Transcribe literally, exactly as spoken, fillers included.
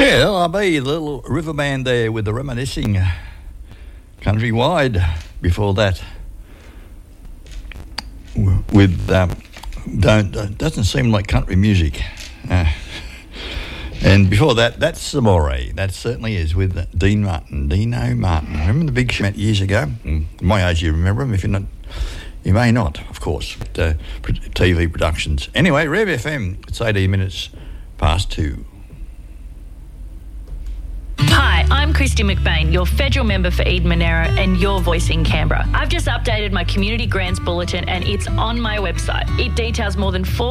Yeah, L R B, the little river band there with the reminiscing countrywide. Before that, with um, don't uh, doesn't seem like country music. Uh, and before that, that's Samore. That certainly is with Dean Martin, Dino Martin. Remember the big show years ago? My age, you remember him. If you're not, you may not, of course. But, uh, T V productions. Anyway, Rev F M. It's eighteen minutes past two. Hi, I'm Christy McBain, your federal member for Eden Monaro and your voice in Canberra. I've just updated my Community Grants Bulletin and it's on my website. It details more than four